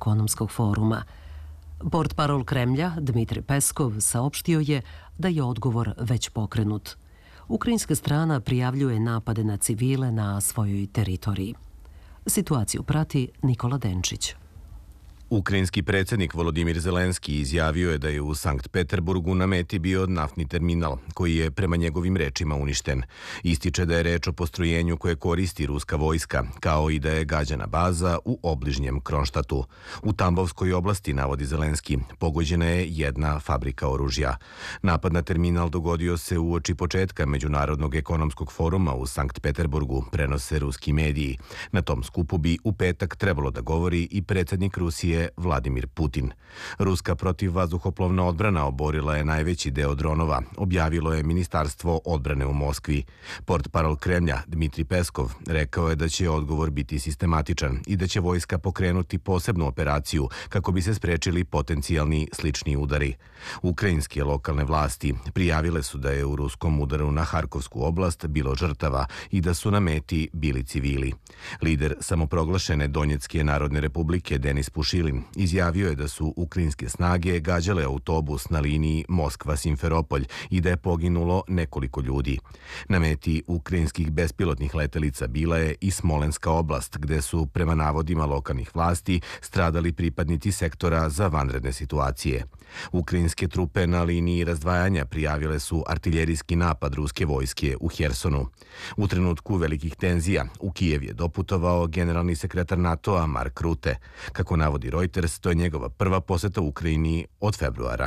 ekonomskog foruma. Portparol Kremlja Dmitri Peskov saopštio je da je odgovor već pokrenut. Ukrajinska strana prijavljuje napade na civile na svojoj teritoriji. Situaciju prati Nikola Denčić. Ukrajinski predsjednik Volodimir Zelenski izjavio je da je u Sankt Peterburgu na meti bio naftni terminal, koji je prema njegovim rečima uništen. Ističe da je reč o postrojenju koje koristi ruska vojska, kao i da je gađana baza u obližnjem Kronštatu. U Tambovskoj oblasti, navodi Zelenski, pogođena je jedna fabrika oružja. Napad na terminal dogodio se uoči početka Međunarodnog ekonomskog foruma u Sankt Peterburgu, prenose ruski mediji. Na tom skupu bi u petak trebalo da govori i predsjednik Rusije Vladimir Putin. Ruska protivvazduhoplovna odbrana oborila je najveći deo dronova, objavilo je Ministarstvo odbrane u Moskvi. Portparol Kremlja Dmitri Peskov rekao je da će odgovor biti sistematičan i da će vojska pokrenuti posebnu operaciju kako bi se sprečili potencijalni slični udari. Ukrajinske lokalne vlasti prijavile su da je u ruskom udaru na Harkovsku oblast bilo žrtava i da su na meti bili civili. Lider samoproglašene Donjecke narodne republike Denis Pušilin izjavio je da su ukrajinske snage gađale autobus na liniji Moskva-Simferopolj i da je poginulo nekoliko ljudi. Na meti ukrajinskih bespilotnih letelica bila je i Smolenska oblast, gde su, prema navodima lokalnih vlasti, stradali pripadnici sektora za vanredne situacije. Ukrajinske trupe na liniji razdvajanja prijavile su artiljerijski napad ruske vojske u Hersonu. U trenutku velikih tenzija u Kijev je doputovao generalni sekretar NATO-a Mark Rutte. Kako navodi Reuters, to je njegova prva poseta Ukrajini od februara.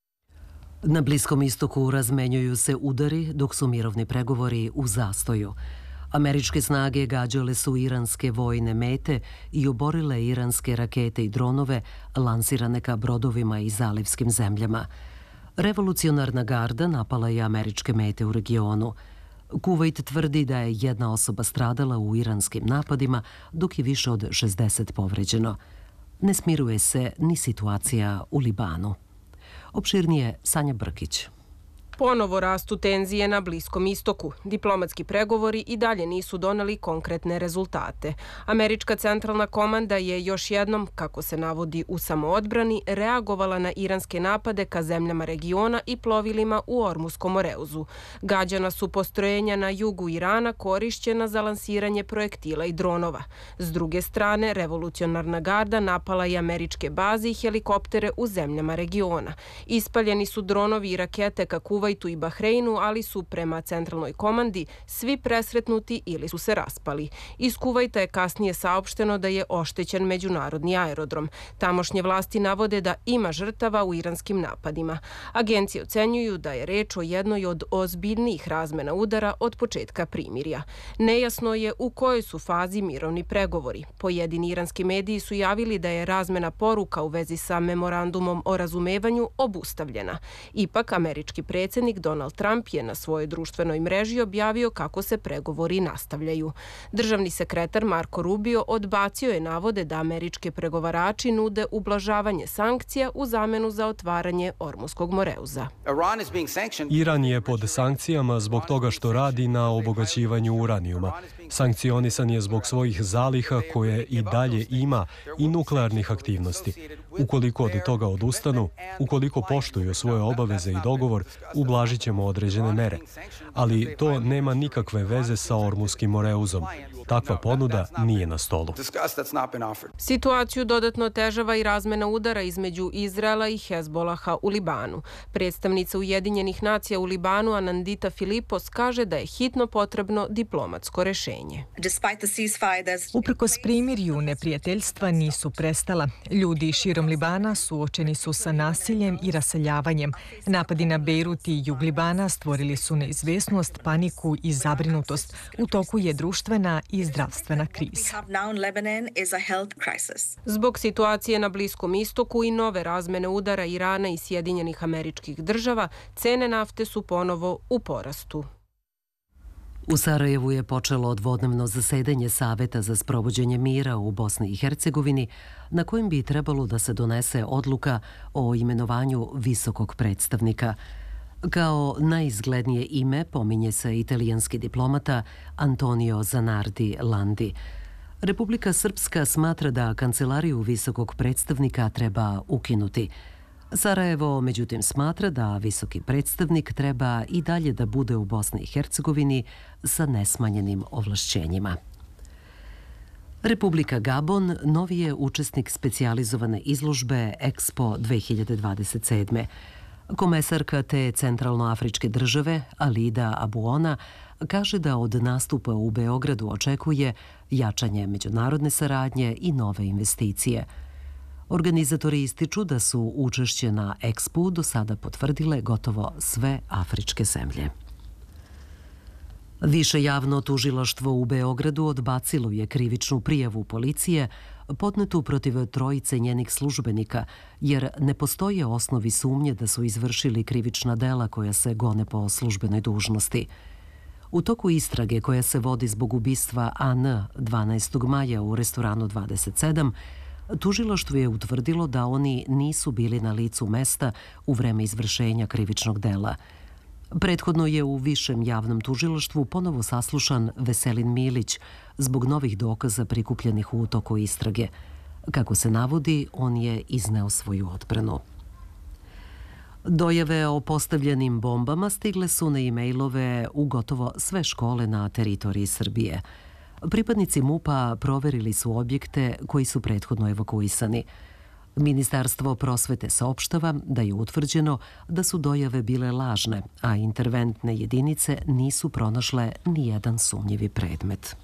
Na Bliskom istoku razmenjuju se udari dok su mirovni pregovori u zastoju. Američke snage gađale su iranske vojne mete i oborile iranske rakete i dronove lansirane ka brodovima i zalivskim zemljama. Revolucionarna garda napala je američke mete u regionu. Kuvajt tvrdi da je jedna osoba stradala u iranskim napadima, dok je više od 60 povređeno. Ne smiruje se ni situacija u Libanu. Opširnije Sanja Brkić. Ponovo rastu tenzije na Bliskom istoku. Diplomatski pregovori i dalje nisu doneli konkretne rezultate. Američka centralna komanda je još jednom, kako se navodi u samoodbrani, reagovala na iranske napade ka zemljama regiona i plovilima u Ormuskom moreuzu. Gađana su postrojenja na jugu Irana korišćena za lansiranje projektila i dronova. S druge strane, revolucionarna garda napala i američke baze i helikoptere u zemljama regiona. Ispaljeni su dronovi i rakete ka Kuvajtu i Bahreinu, ali su prema centralnoj komandi svi presretnuti ili su se raspali. Iz Kuvajta je kasnije saopšteno da je oštećen međunarodni aerodrom. Tamošnje vlasti navode da ima žrtava u iranskim napadima. Agencije ocenjuju da je reč o jednoj od ozbiljnijih razmena udara od početka primirja. Nejasno je u kojoj su fazi mirovni pregovori. Pojedini iranski mediji su javili da je razmena poruka u vezi sa memorandumom o razumevanju obustavljena. Ipak, američki predsjednik Donald Trump je na svojoj društvenoj mreži objavio kako se pregovori nastavljaju. Državni sekretar Marco Rubio odbacio je navode da američki pregovarači nude ublažavanje sankcija u zamenu za otvaranje Ormuskog moreuza. Iran je pod sankcijama zbog toga što radi na obogaćivanju uranijuma. Sankcionisan je zbog svojih zaliha koje i dalje ima i nuklearnih aktivnosti. Ukoliko od toga odustanu, ukoliko poštuju svoje obaveze i dogovor, ublažit ćemo određene mere. Ali to nema nikakve veze sa Ormuskim moreuzom. Takva ponuda nije na stolu. Situaciju dodatno otežava i razmena udara između Izraela i Hezbolaha u Libanu. Predstavnica Ujedinjenih nacija u Libanu Anandita Filipos kaže da je hitno potrebno diplomatsko rešenje. Uprkos primirju, neprijateljstva nisu prestala. Ljudi širom Libana suočeni su sa nasiljem i raseljavanjem. Napadi na Bejrut i jug Libana stvorili su neizvesnost, paniku i zabrinutost. U toku je društvena i zdravstvena kriza. Zbog situacije na Bliskom istoku i nove razmene udara Irana i Sjedinjenih Američkih Država, cene nafte su ponovo u porastu. U Sarajevu je počelo dvodnevno zasedanje Saveta za sprovođenje mira u Bosni i Hercegovini, na kojem bi trebalo da se donese odluka o imenovanju visokog predstavnika. Kao najizglednije ime pominje se italijanski diplomata Antonio Zanardi Landi. Republika Srpska smatra da kancelariju visokog predstavnika treba ukinuti. Sarajevo, međutim, smatra da visoki predstavnik treba i dalje da bude u Bosni i Hercegovini sa nesmanjenim ovlašćenjima. Republika Gabon novi je učesnik specijalizovane izložbe Expo 2027. Komesarka te centralnoafričke države, Alida Abuona, kaže da od nastupa u Beogradu očekuje jačanje međunarodne saradnje i nove investicije. Organizatori ističu da su učešće na Expu do sada potvrdile gotovo sve afričke zemlje. Više javno tužilaštvo u Beogradu odbacilo je krivičnu prijavu policije podnetu protiv trojice njenih službenika, jer ne postoje osnovi sumnje da su izvršili krivična dela koja se gone po službenoj dužnosti. U toku istrage koja se vodi zbog ubistva AN 12. maja u restoranu 27, tužilaštvo je utvrdilo da oni nisu bili na licu mesta u vreme izvršenja krivičnog dela. Prethodno je u višem javnom tužilaštvu ponovo saslušan Veselin Milić zbog novih dokaza prikupljenih u toku istrage. Kako se navodi, on je izneo svoju odbranu. Dojave o postavljenim bombama stigle su na e-mailove u gotovo sve škole na teritoriji Srbije. Pripadnici MUP-a proverili su objekte koji su prethodno evakuisani. Ministarstvo prosvete saopštava da je utvrđeno da su dojave bile lažne, a interventne jedinice nisu pronašle ni jedan sumnjivi predmet.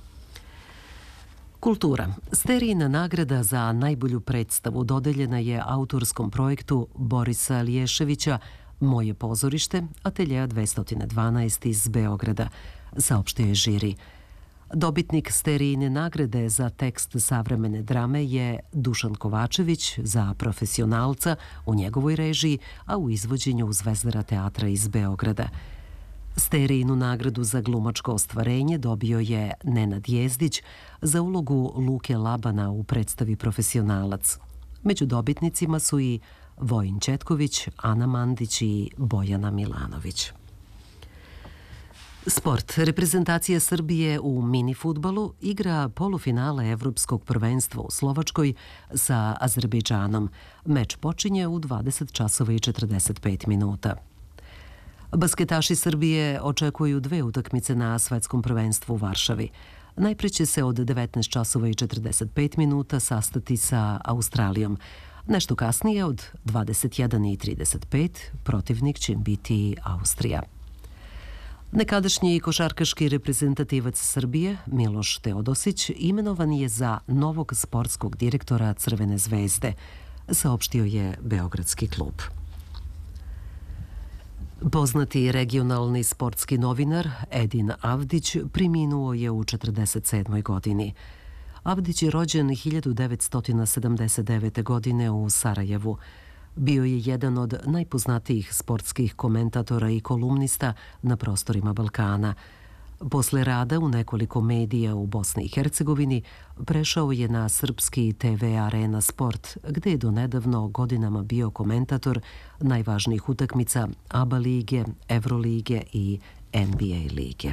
Kultura. Sterijina nagrada za najbolju predstavu dodeljena je autorskom projektu Borisa Liješevića Moje pozorište, ateljeja 212 iz Beograda, saopštio je žiri. Dobitnik Sterijine nagrade za tekst savremene drame je Dušan Kovačević za Profesionalca u njegovoj režiji, a u izvođenju Zvezdara teatra iz Beograda. Sterijinu nagradu za glumačko ostvarenje dobio je Nenad Jezdić za ulogu Luke Labana u predstavi Profesionalac. Među dobitnicima su i Vojin Četković, Ana Mandić i Bojana Milanović. Sport. Reprezentacija Srbije u mini fudbalu igra polufinale Evropskog prvenstva u Slovačkoj sa Azerbejdžanom. Meč počinje u 20 časova i 45 minuta. Basketaši Srbije očekuju 2 utakmice na svetskom prvenstvu u Varšavi. Najpre će se od 19 časova i 45 minuta sastati sa Australijom. Nešto kasnije od 21:35 protivnik će biti Austrija. Nekadašnji košarkaški reprezentativac Srbije, Miloš Teodosić, imenovan je za novog sportskog direktora Crvene zvezde, saopštio je Beogradski klub. Poznati regionalni sportski novinar Edin Avdić preminuo je u 47. godini. Avdić je rođen 1979. godine u Sarajevu. Bio je jedan od najpoznatijih sportskih komentatora i kolumnista na prostorima Balkana. Posle rada u nekoliko medija u Bosni i Hercegovini prešao je na srpski TV Arena Sport, gde je donedavno godinama bio komentator najvažnijih utakmica ABA lige, Evrolige i NBA lige.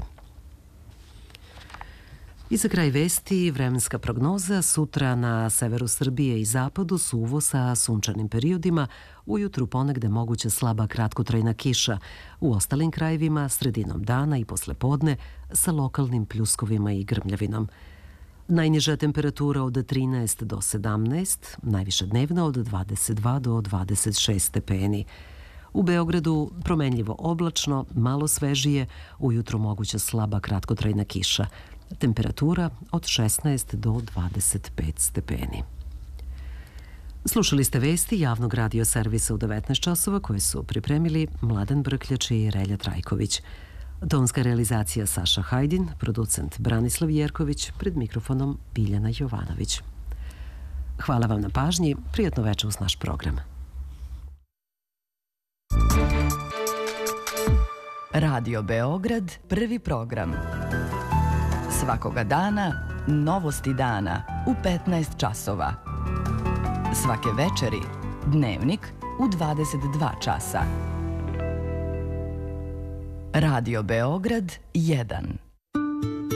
I za kraj vesti, vremenska prognoza. Sutra na severu Srbije i zapadu suvo sa sunčanim periodima, ujutru ponegde moguća slaba kratkotrajna kiša, u ostalim krajevima sredinom dana i poslepodne sa lokalnim pljuskovima i grmljavinom. Najniža temperatura od 13 do 17, najviša dnevna od 22 do 26 stepeni. U Beogradu promenljivo oblačno, malo svežije, ujutru moguća slaba kratkotrajna kiša. Temperatura od 16 do 25 stepeni. Slušali ste vesti javnog radio servisa u 19 časova koje su pripremili Mladen Brkljač i Relja Trajković. Tonska realizacija Saša Hajdin, producent Branislav Jerković, pred mikrofonom Biljana Jovanović. Hvala vam na pažnji, prijatno večer uz naš program. Radio Beograd, prvi program. Svakoga dana, novosti dana u 15 časova. Svake večeri, dnevnik u 22 časa. Radio Beograd 1.